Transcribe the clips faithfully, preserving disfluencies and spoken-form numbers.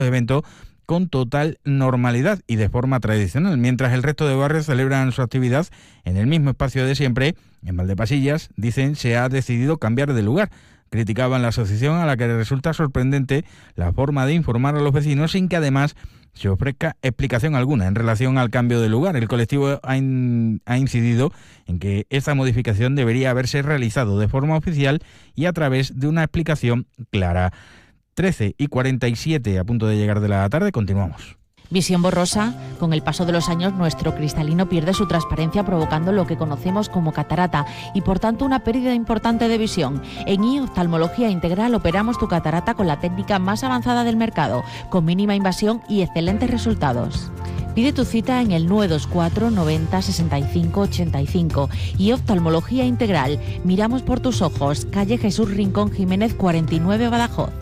evento con total normalidad y de forma tradicional, mientras el resto de barrios celebran su actividad en el mismo espacio de siempre. En Valdepasillas, dicen, se ha decidido cambiar de lugar. Criticaban la asociación, a la que resulta sorprendente la forma de informar a los vecinos sin que además se ofrezca explicación alguna en relación al cambio de lugar. El colectivo ha, in, ha incidido en que esta modificación debería haberse realizado de forma oficial y a través de una explicación clara. trece y cuarenta y siete, a punto de llegar de la tarde, continuamos. Visión borrosa. Con el paso de los años, nuestro cristalino pierde su transparencia, provocando lo que conocemos como catarata y, por tanto, una pérdida importante de visión. En I Oftalmología Integral operamos tu catarata con la técnica más avanzada del mercado, con mínima invasión y excelentes resultados. Pide tu cita en el nueve dos cuatro noventa sesenta y cinco ochenta y cinco. Y Oftalmología Integral. Miramos por tus ojos. Calle Jesús Rincón Jiménez cuarenta y nueve, Badajoz.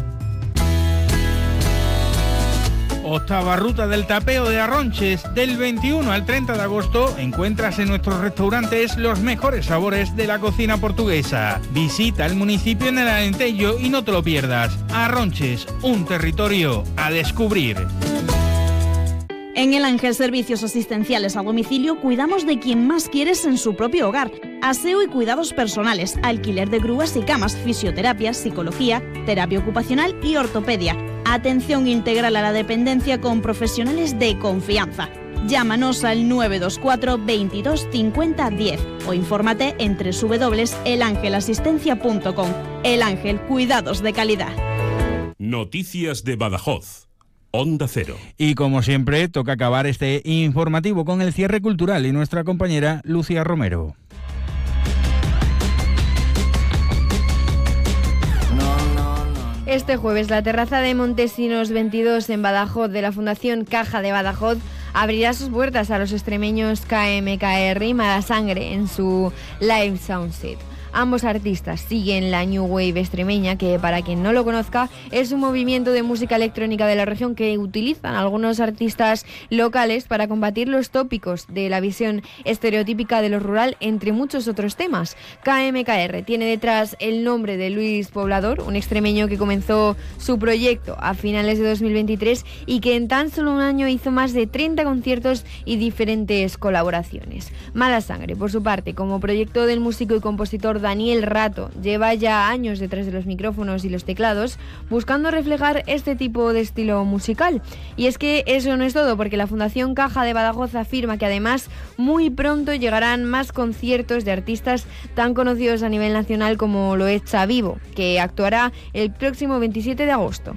Octava ruta del tapeo de Arronches. Del veintiuno al treinta de agosto encuentras en nuestros restaurantes los mejores sabores de la cocina portuguesa. Visita el municipio en el Alentejo y no te lo pierdas. Arronches, un territorio a descubrir. En El Ángel Servicios Asistenciales a Domicilio cuidamos de quien más quieres en su propio hogar. Aseo y cuidados personales, alquiler de grúas y camas, fisioterapia, psicología, terapia ocupacional y ortopedia. Atención integral a la dependencia con profesionales de confianza. Llámanos al nueve dos cuatro veintidós cincuenta diez o infórmate en doble u doble u doble u punto el ángel asistencia punto com. El Ángel, cuidados de calidad. Noticias de Badajoz. Onda Cero. Y como siempre, toca acabar este informativo con el cierre cultural y nuestra compañera Lucía Romero. Este jueves, la terraza de Montesinos veintidós en Badajoz de la Fundación Caja de Badajoz abrirá sus puertas a los extremeños K M K R y Mala Sangre en su Live Soundset. Ambos artistas siguen la New Wave extremeña, que para quien no lo conozca es un movimiento de música electrónica de la región que utilizan algunos artistas locales para combatir los tópicos de la visión estereotípica de lo rural, entre muchos otros temas. K M K R tiene detrás el nombre de Luis Poblador, un extremeño que comenzó su proyecto a finales de dos mil veintitrés y que en tan solo un año hizo más de treinta conciertos y diferentes colaboraciones. Mala Sangre, por su parte, como proyecto del músico y compositor Daniel Rato, lleva ya años detrás de los micrófonos y los teclados buscando reflejar este tipo de estilo musical. Y es que eso no es todo, porque la Fundación Caja de Badajoz afirma que además muy pronto llegarán más conciertos de artistas tan conocidos a nivel nacional como lo es Chavivo, que actuará el próximo veintisiete de agosto.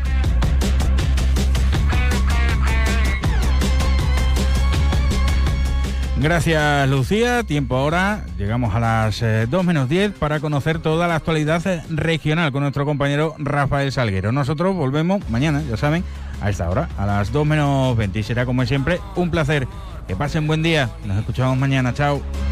Gracias, Lucía. Tiempo ahora, llegamos a las eh, dos menos diez para conocer toda la actualidad regional con nuestro compañero Rafael Salguero. Nosotros volvemos mañana, ya saben, a esta hora, a las dos menos veinte. Y será, como siempre, un placer. Que pasen buen día. Nos escuchamos mañana. Chao.